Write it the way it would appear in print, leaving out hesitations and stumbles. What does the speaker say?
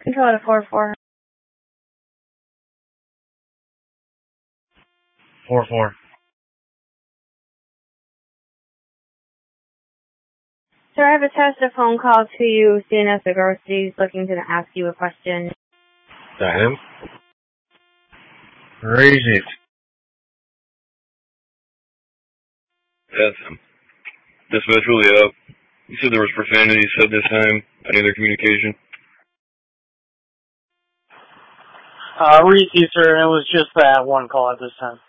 Control to 4-4. 4-4. Sir, I have attached a phone call to you. CNS Agorsi is looking to ask you a question. That him? Raise it. That's him. Dispatch, really up. You said there was profanity said this time. Any other communication? Reese, sir, it was just that one call at this time.